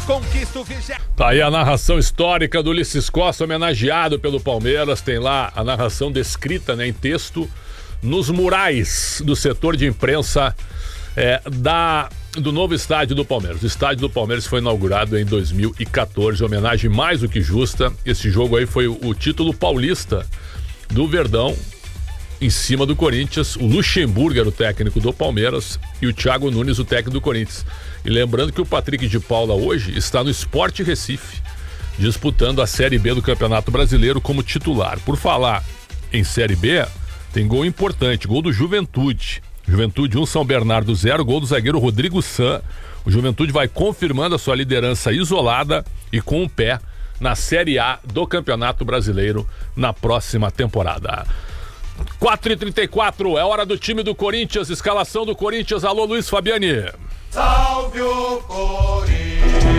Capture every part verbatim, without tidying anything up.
conquista o vigésimo. Tá aí a narração histórica do Ulisses Costa, homenageado pelo Palmeiras. Tem lá a narração descrita, né, em texto nos murais do setor de imprensa é, da, do novo estádio do Palmeiras. O estádio do Palmeiras foi inaugurado em dois mil e catorze, homenagem mais do que justa. Esse jogo aí foi o, o título paulista do Verdão em cima do Corinthians. O Luxemburgo era o técnico do Palmeiras e o Thiago Nunes o técnico do Corinthians. E lembrando que o Patrick de Paula hoje está no Sport Recife, disputando a Série B do Campeonato Brasileiro como titular. Por falar em Série B, tem gol importante, gol do Juventude. Juventude um, São Bernardo zero, gol do zagueiro Rodrigo San. O Juventude vai confirmando a sua liderança isolada e com o pé na Série A do Campeonato Brasileiro na próxima temporada. quatro e trinta e quatro, é hora do time do Corinthians, escalação do Corinthians. Alô, Luiz Fabiani. Salve o Corinthians!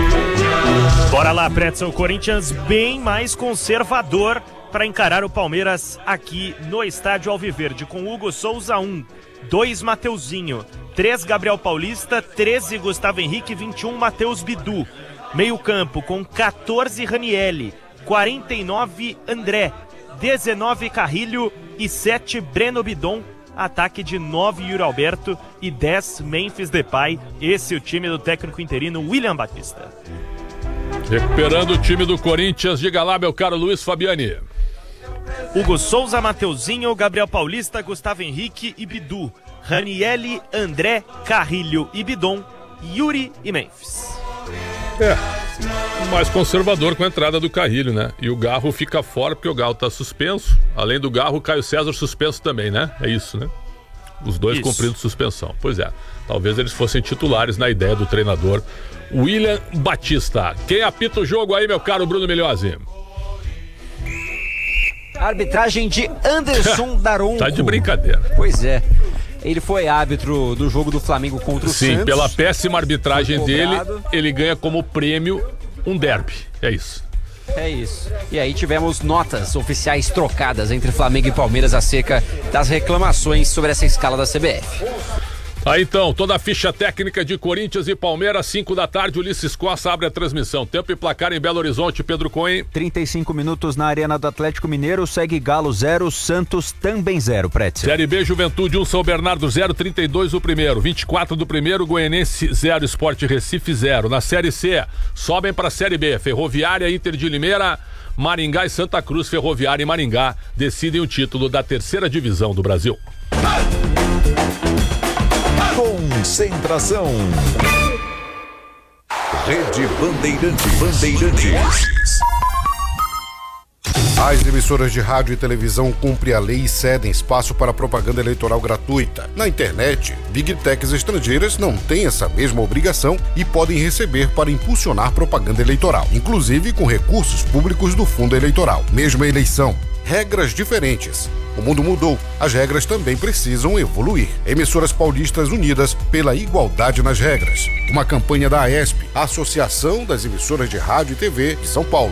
Bora lá, Pretzel. O Corinthians bem mais conservador para encarar o Palmeiras aqui no estádio Alviverde, com Hugo Souza um, dois Mateuzinho, três Gabriel Paulista, treze Gustavo Henrique, vinte e um Matheus Bidu. Meio campo com quatorze Ranielli, quarenta e nove André, dezenove Carrilho e sete Breno Bidon. Ataque de nove Yuri Alberto e dez Memphis Depay. Esse é o time do técnico interino William Batista. Recuperando o time do Corinthians, diga lá, meu caro Luiz Fabiani. Hugo Souza, Mateuzinho, Gabriel Paulista, Gustavo Henrique e Bidu. Ranielli, André, Carrilho e Bidon, Yuri e Memphis. É, mais conservador com a entrada do Carrilho, né? E o Garro fica fora porque o Garro tá suspenso. Além do Garro, o Caio César suspenso também, né? É isso, né? Os dois isso. Cumprindo suspensão. Pois é, talvez eles fossem titulares na ideia do treinador William Batista. Quem apita o jogo aí, meu caro Bruno Milhozzi? Arbitragem de Anderson Daronco. Tá de brincadeira. Pois é. Ele foi árbitro do jogo do Flamengo contra o Sim, Santos. Sim, pela péssima arbitragem dele, ele ganha como prêmio um derby. É isso. É isso. E aí tivemos notas oficiais trocadas entre Flamengo e Palmeiras acerca das reclamações sobre essa escala da C B F. Aí então, toda a ficha técnica de Corinthians e Palmeiras, cinco da tarde, Ulisses Costa abre a transmissão. Tempo e placar em Belo Horizonte, Pedro Cohen. trinta e cinco minutos na Arena do Atlético Mineiro, segue Galo zero, Santos também zero, Pretzel. Série B, Juventude um, São Bernardo zero, trinta e dois o primeiro, vinte e quatro do primeiro, Goianense zero, Sport Recife zero. Na Série C, sobem para a Série B, Ferroviária, Inter de Limeira, Maringá e Santa Cruz. Ferroviária e Maringá decidem o título da terceira divisão do Brasil. Concentração. Rede Bandeirantes. Bandeirantes. As emissoras de rádio e televisão cumprem a lei e cedem espaço para propaganda eleitoral gratuita. Na internet, Big Techs estrangeiras não têm essa mesma obrigação e podem receber para impulsionar propaganda eleitoral, inclusive com recursos públicos do fundo eleitoral. Mesma eleição, regras diferentes. O mundo mudou, as regras também precisam evoluir. Emissoras paulistas unidas pela igualdade nas regras. Uma campanha da AESP, a Associação das Emissoras de Rádio e T V de São Paulo.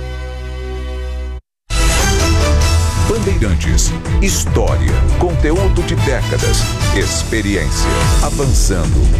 Bandeirantes. História, conteúdo de décadas, experiência, avançando.